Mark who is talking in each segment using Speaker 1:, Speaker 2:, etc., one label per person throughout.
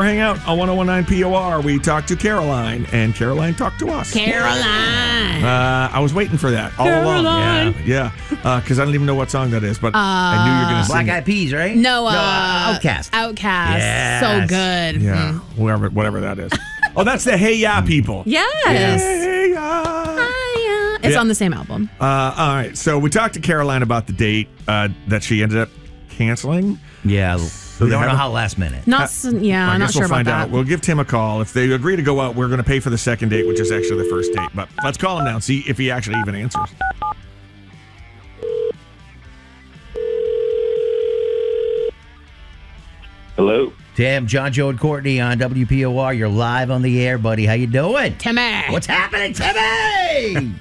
Speaker 1: hang out on 101.9 POR. We talked to Caroline, and Caroline talked to us.
Speaker 2: Caroline.
Speaker 1: I was waiting for that all along. Yeah. Because I don't even know what song that is, but I knew you were going to sing.
Speaker 3: Black Eyed Peas, right?
Speaker 2: No,
Speaker 3: Outkast.
Speaker 2: Outkast.
Speaker 3: Yes.
Speaker 2: So good.
Speaker 1: Yeah, whatever that is. Oh, that's the Hey Ya people.
Speaker 2: Yes.
Speaker 1: Hey Ya.
Speaker 2: It's on the same album.
Speaker 1: All right. So we talked to Caroline about the date that she ended up canceling.
Speaker 3: Yeah.
Speaker 1: So
Speaker 3: We don't know how last minute.
Speaker 2: I'm
Speaker 1: I
Speaker 2: not
Speaker 1: guess
Speaker 2: sure
Speaker 1: we'll
Speaker 2: about
Speaker 1: find
Speaker 2: that.
Speaker 1: out. We'll give Tim a call. If they agree to go out, we're going to pay for the second date, which is actually the first date. But let's call him now and see if he actually even answers.
Speaker 4: Hello.
Speaker 3: Tim, John, Joe, and Courtney on WPOR. You're live on the air, buddy. How you doing?
Speaker 2: Timmy.
Speaker 3: What's happening, Timmy?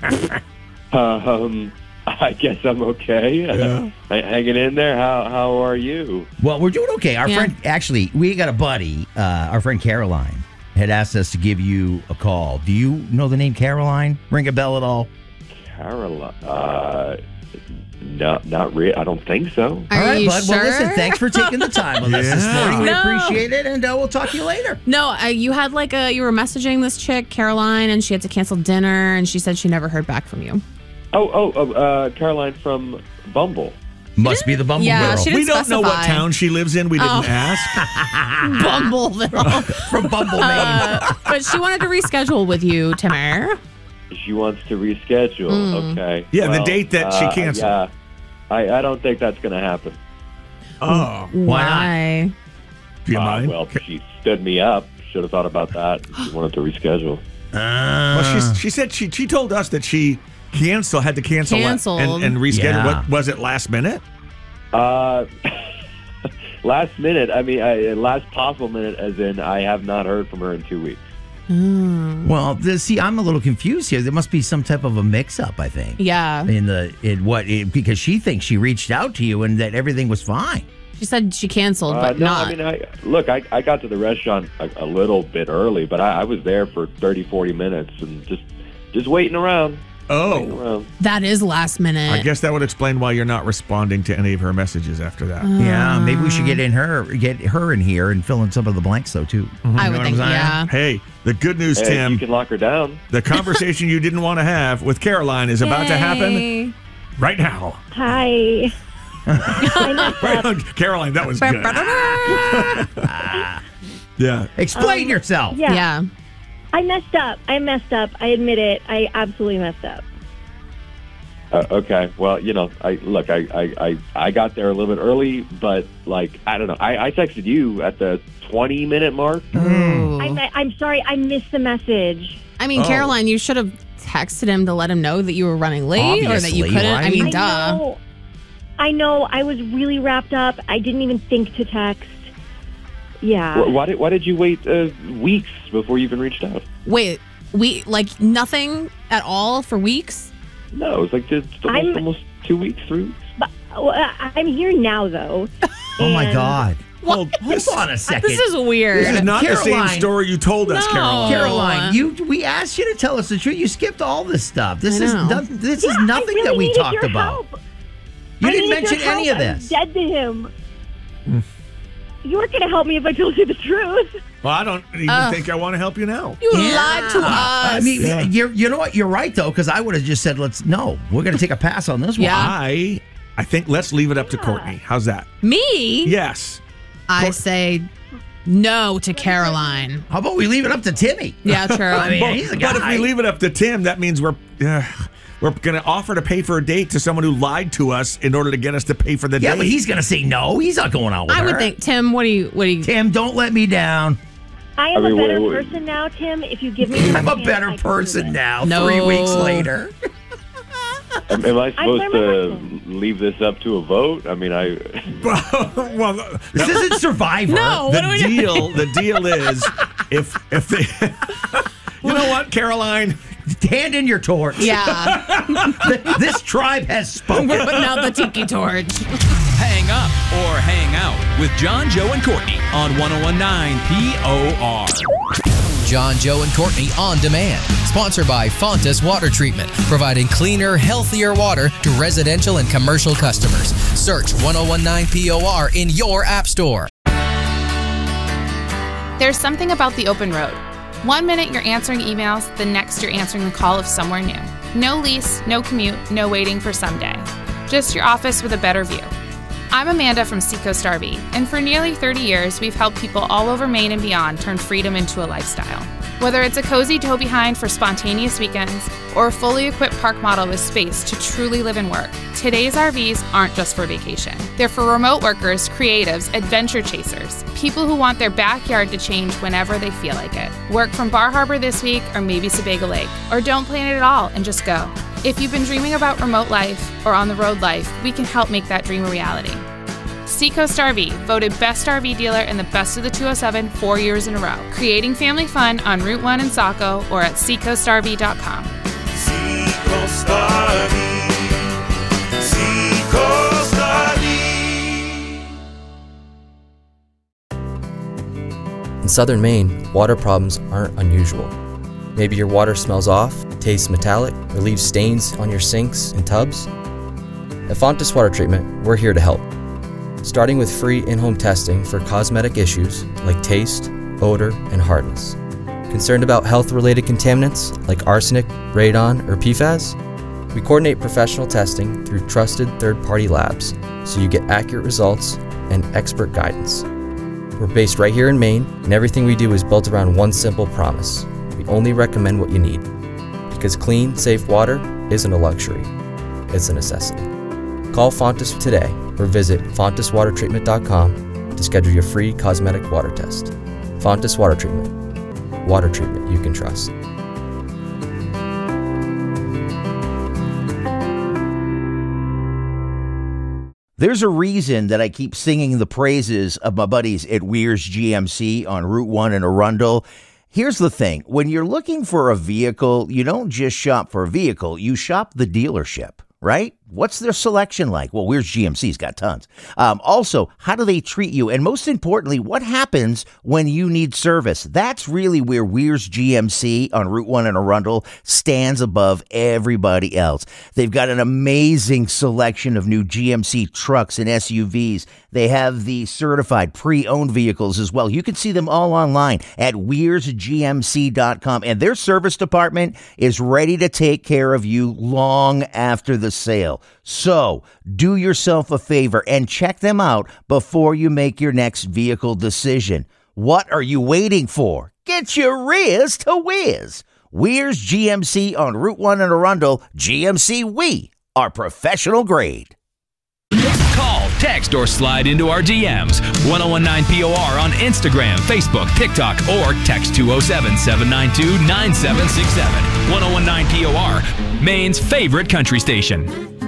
Speaker 4: I guess I'm okay.
Speaker 1: Yeah.
Speaker 4: Hanging in there. How are you?
Speaker 3: Well, we're doing okay. Our
Speaker 2: Yeah.
Speaker 3: friend, actually, we got a buddy, our friend Caroline, had asked us to give you a call. Do you know the name Caroline? Ring a bell at all?
Speaker 4: Caroline. No, not really. I don't think so.
Speaker 2: Are
Speaker 3: all right,
Speaker 2: you
Speaker 3: bud.
Speaker 2: sure?
Speaker 3: Well, listen, thanks for taking the time with us this
Speaker 1: Yeah.
Speaker 3: morning. We
Speaker 2: No.
Speaker 3: appreciate it, and we'll talk to you later.
Speaker 2: No, you had you were messaging this chick, Caroline, and she had to cancel dinner, and she said she never heard back from you.
Speaker 4: Caroline from Bumble.
Speaker 3: Must be the Bumble
Speaker 2: Yeah,
Speaker 3: girl.
Speaker 2: she
Speaker 1: We
Speaker 2: didn't
Speaker 1: don't know what
Speaker 2: specify.
Speaker 1: town she lives in. We didn't ask.
Speaker 2: Bumbleville.
Speaker 3: From Bumble, Maine.
Speaker 2: But she wanted to reschedule with you, Timmer.
Speaker 4: She wants to reschedule. Okay.
Speaker 1: Yeah, the date that she canceled.
Speaker 4: Yeah. I don't think that's going to happen.
Speaker 1: Oh,
Speaker 2: Why?
Speaker 1: do you mind?
Speaker 4: Well, she stood me up. Should have thought about that. She wanted to reschedule.
Speaker 1: Well, she said she told us that she had to cancel
Speaker 2: Canceled.
Speaker 1: and reschedule.
Speaker 3: Yeah.
Speaker 1: What was it, last minute?
Speaker 4: Last minute. I mean, last possible minute, as in I have not heard from her in 2 weeks.
Speaker 3: Well, see, I'm a little confused here. There must be some type of a mix-up, I think.
Speaker 2: Yeah.
Speaker 3: Because she thinks she reached out to you and that everything was fine.
Speaker 2: She said she canceled, but
Speaker 4: no,
Speaker 2: not.
Speaker 4: I mean, I got to the restaurant a little bit early, but I was there for 30, 40 minutes and just waiting around.
Speaker 1: Oh,
Speaker 2: That is last minute.
Speaker 1: I guess that would explain why you're not responding to any of her messages after that.
Speaker 3: Yeah, maybe we should get her in here and fill in some of the blanks, though, too.
Speaker 2: I
Speaker 3: You
Speaker 2: would
Speaker 3: know
Speaker 2: think,
Speaker 3: what I'm saying?
Speaker 2: yeah.
Speaker 1: Hey, the good news,
Speaker 4: Hey,
Speaker 1: Tim,
Speaker 4: you can lock her down.
Speaker 1: the conversation you didn't want to have with Caroline is about to happen
Speaker 2: Yay.
Speaker 1: right now.
Speaker 5: Hi. I messed
Speaker 1: Right
Speaker 5: up.
Speaker 1: on, Caroline, that was good. Yeah.
Speaker 3: Explain yourself.
Speaker 5: Yeah.
Speaker 2: Yeah.
Speaker 5: I messed up. I admit it. I absolutely messed up.
Speaker 4: Okay. Well, I got there a little bit early, but I don't know. I texted you at the 20-minute mark.
Speaker 2: Ooh.
Speaker 5: I'm sorry. I missed the message.
Speaker 2: I mean,
Speaker 1: Oh.
Speaker 2: Caroline, you should have texted him to let him know that you were running late or that you
Speaker 3: Obviously,
Speaker 2: couldn't. I
Speaker 3: right?
Speaker 2: mean,
Speaker 5: I know. I was really wrapped up. I didn't even think to text. Yeah.
Speaker 4: Why did you wait weeks before you even reached out?
Speaker 2: Wait, nothing at all for weeks?
Speaker 4: No, it was just almost 2 weeks, 3 weeks.
Speaker 5: But, I'm here now, though.
Speaker 3: Oh, my
Speaker 5: And
Speaker 3: God.
Speaker 1: Hold
Speaker 3: Hold on a second.
Speaker 2: This is weird.
Speaker 1: This is not the same
Speaker 3: Caroline.
Speaker 1: story you told us,
Speaker 2: No.
Speaker 1: Caroline.
Speaker 3: Caroline, we asked you to tell us the truth. You skipped all this stuff. This
Speaker 2: I
Speaker 3: is
Speaker 2: know.
Speaker 3: nothing
Speaker 5: I really
Speaker 3: that we
Speaker 5: needed
Speaker 3: talked
Speaker 5: your
Speaker 3: about.
Speaker 5: help.
Speaker 3: You
Speaker 5: I
Speaker 3: didn't
Speaker 5: needed
Speaker 3: mention
Speaker 5: your
Speaker 3: any
Speaker 5: help.
Speaker 3: of this.
Speaker 5: I'm dead to him. You weren't going to help me if I told you the truth.
Speaker 1: Well, I don't even think I want to help you now.
Speaker 2: You lied to us.
Speaker 3: I mean, you know what? You're right, though, because I would have just said, we're going to take a pass on this one.
Speaker 2: Yeah.
Speaker 1: I think let's leave it up to Courtney. How's that?
Speaker 2: Me?
Speaker 1: Yes.
Speaker 2: I say no to Caroline.
Speaker 3: How about we leave it up to Timmy?
Speaker 2: Yeah, true.
Speaker 3: I mean, he's a guy.
Speaker 1: But if we leave it up to Tim, that means we're going to offer to pay for a date to someone who lied to us in order to get us to pay for the
Speaker 3: Yeah,
Speaker 1: date.
Speaker 3: but he's going to say no. He's not going out with
Speaker 2: I
Speaker 3: her.
Speaker 2: would think, Tim, what do you
Speaker 3: Tim, don't let me down.
Speaker 5: I am
Speaker 4: I mean,
Speaker 5: a better
Speaker 4: wait.
Speaker 5: person now, Tim. If you give me
Speaker 3: I'm a
Speaker 5: chance,
Speaker 3: better
Speaker 5: I can do
Speaker 3: person
Speaker 5: it.
Speaker 3: now.
Speaker 2: No.
Speaker 3: 3 weeks later.
Speaker 4: Am I supposed
Speaker 5: learning
Speaker 4: to
Speaker 5: my
Speaker 4: leave this up to a vote? I mean,
Speaker 1: well,
Speaker 3: This isn't Survivor.
Speaker 2: No. What do we do?
Speaker 1: the deal is if they you know what, Caroline?
Speaker 3: Hand in your torch.
Speaker 2: Yeah.
Speaker 3: This tribe has spoken.
Speaker 2: We're putting out the tiki torch.
Speaker 6: Hang up or hang out with John, Joe, and Courtney on 101.9 POR.
Speaker 7: John, Joe, and Courtney on demand. Sponsored by Fontas Water Treatment, providing cleaner, healthier water to residential and commercial customers. Search 101.9 POR in your app store.
Speaker 8: There's something about the open road. 1 minute you're answering emails, the next you're answering the call of somewhere new. No lease, no commute, no waiting for someday. Just your office with a better view. I'm Amanda from Seacoast RV, and for nearly 30 years, we've helped people all over Maine and beyond turn freedom into a lifestyle. Whether it's a cozy tow behind for spontaneous weekends or a fully equipped park model with space to truly live and work, today's RVs aren't just for vacation. They're for remote workers, creatives, adventure chasers, people who want their backyard to change whenever they feel like it. Work from Bar Harbor this week or maybe Sebago Lake, or don't plan it at all and just go. If you've been dreaming about remote life or on-the-road life, we can help make that dream a reality. Seacoast RV, voted Best RV Dealer in the Best of the 207 4 years in a row. Creating family fun on Route 1 in Saco or at seacoastrv.com.
Speaker 9: Seacoast RV. Seacoast RV.
Speaker 10: In southern Maine, water problems aren't unusual. Maybe your water smells off, tastes metallic, or leaves stains on your sinks and tubs. At Fontes Water Treatment, we're here to help. Starting with free in-home testing for cosmetic issues like taste, odor, and hardness. Concerned about health-related contaminants like arsenic, radon, or PFAS? We coordinate professional testing through trusted third-party labs so you get accurate results and expert guidance. We're based right here in Maine, and everything we do is built around one simple promise. We only recommend what you need. Because clean, safe water isn't a luxury, it's a necessity. Call Fontes today or visit fonteswatertreatment.com to schedule your free cosmetic water test. Fontes Water Treatment. Water treatment you can trust.
Speaker 3: There's a reason that I keep singing the praises of my buddies at Weir's GMC on Route 1 in Arundel. Here's the thing. When you're looking for a vehicle, you don't just shop for a vehicle, you shop the dealership, right? What's their selection like? Well, Weir's GMC's got tons. Also, how do they treat you? And most importantly, what happens when you need service? That's really where Weir's GMC on Route 1 in Arundel stands above everybody else. They've got an amazing selection of new GMC trucks and SUVs. They have the certified pre-owned vehicles as well. You can see them all online at weirsgmc.com. And their service department is ready to take care of you long after the sale. So do yourself a favor and check them out before you make your next vehicle decision. What are you waiting for? Get your Riz to Whiz. Weir's GMC on Route 1 in Arundel. GMC, we are professional grade.
Speaker 6: Call, text, or slide into our DMs. 1019 POR on Instagram, Facebook, TikTok, or text 207-792-9767. 1019 POR, Maine's favorite country station.